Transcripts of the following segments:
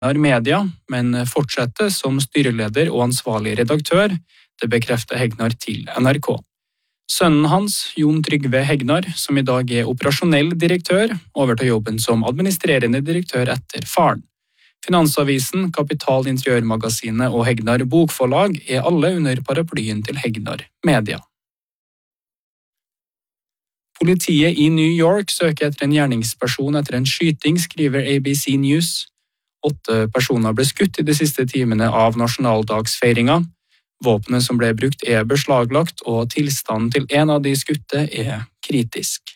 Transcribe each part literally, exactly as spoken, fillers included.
Media, men fortsetter som styreleder og ansvarlig redaktør, det bekrefter Hegnar til N R K. Sønnen hans, Jon Trygve Hegnar, som i dag er operasjonell direktør, overtar jobben som administrerende direktør etter faren. Finansavisen, Kapital Interiørmagasinet og Hegnar Bokforlag er alle under paraplyen til Hegnar Media. Politiet i New York søker etter en gjerningsperson etter en skyting, skriver A B C News. Åtte personer ble skutt i de siste timene av nasjonaldagsfeiringa. Våpenet som ble brukt er beslaglagt, og tilstanden til en av de skutte er kritisk.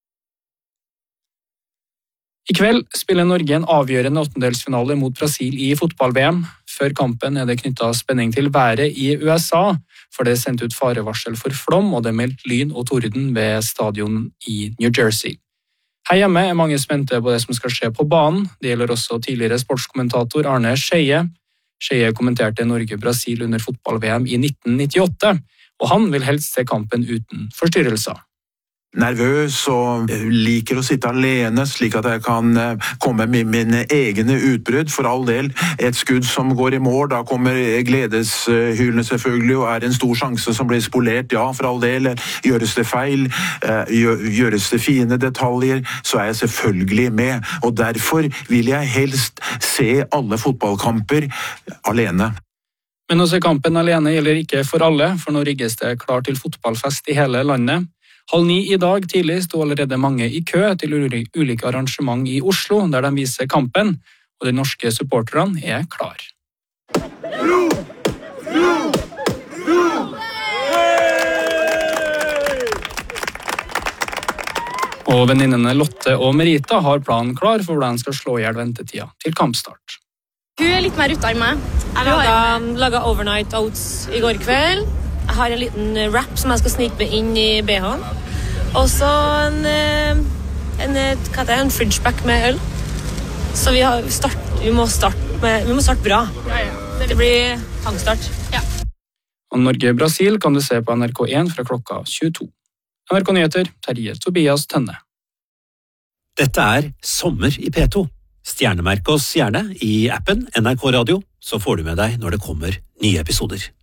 I kveld spiller Norge en avgjørende åttendelsfinale mot Brasil i fotball-V M. Før kampen er det knyttet spenning til været i U S A, for det er sendt ut farevarsel for flom, og det er meldt lyn og torden ved stadion i New Jersey. Her hjemme er mange spente på det som skal skje på banen. Det gjelder også tidligere sportskommentator Arne Skeie. Skeie kommenterte Norge-Brasil under fotball-V M i nitten nittiåtte, og han vil helst se kampen uten forstyrrelser. Nervøs og liker å sitte alene, slik at jeg kan komme med mine egne utbrudd. For all del, et skudd som går i mål, da kommer gledeshylene selvfølgelig, og er en stor sjanse som blir spolert. Ja, for all del, gjøres det feil, gjøres det fine detaljer, så er jeg selvfølgelig med. Og derfor vil jeg helst se alle fotballkamper alene. Men å se kampen alene gjelder ikke for alle, for nå rigges det klar til fotballfest i hele landet. Halv ni i dag tidlig sto allerede mange i kø til ulike arrangement i Oslo, der de viser kampen, og de norske supporterne er klar. Og venninnene Lotte og Merita har planen klar for hvordan de skal slå ihjel ventetida til kampstart. Hun er litt mer ute enn meg. Jeg laget overnight oats i går kveld. Jeg har en liten wrap som jeg skal snike med inn i B H-en. Og så en, en, hva heter det, en fridgeback med øl. Så vi, har start, vi, må starte med, vi må starte bra. Ja, ja. Det blir tangstart. Ja. Og Norge-Brasil kan du se på N R K én fra klokka tjueto. N R K Nyheter, Terje Tobias Tønne. Dette er Sommer i P to. Stjernemerk oss gjerne i appen N R K Radio, så får du med deg når det kommer nye episoder.